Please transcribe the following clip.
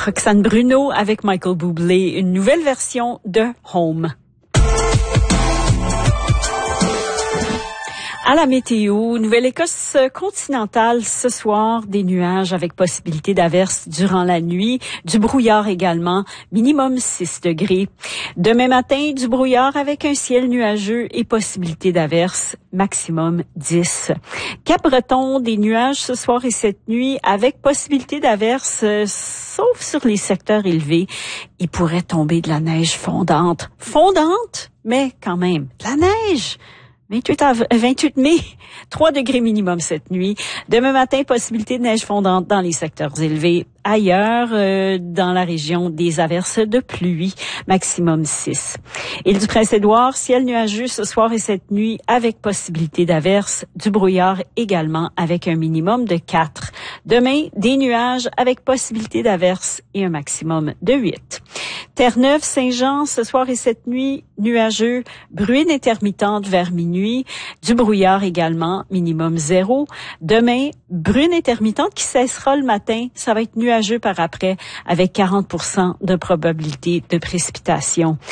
Roxane Bruno avec Michael Bublé, une nouvelle version de Home. À la météo, Nouvelle-Écosse continentale ce soir, des nuages avec possibilité d'averses durant la nuit, du brouillard également, minimum 6 degrés. Demain matin, du brouillard avec un ciel nuageux et possibilité d'averses, maximum 10. Cap-Breton, des nuages ce soir et cette nuit avec possibilité d'averses, sauf sur les secteurs élevés. Il pourrait tomber de la neige fondante. Fondante, mais quand même, de la neige! 28 mai, 3 degrés minimum cette nuit. Demain matin, possibilité de neige fondante dans les secteurs élevés. Ailleurs, dans la région, des averses de pluie, maximum 6. Île du Prince-Édouard, ciel nuageux ce soir et cette nuit avec possibilité d'averses, du brouillard également avec un minimum de 4. Demain, des nuages avec possibilité d'averses et un maximum de 8. Terre-Neuve, Saint-Jean, ce soir et cette nuit, nuageux, bruine intermittente vers minuit, du brouillard également, minimum 0. Demain, bruine intermittente qui cessera le matin, ça va être nuageux par après avec 40% de probabilité de précipitation.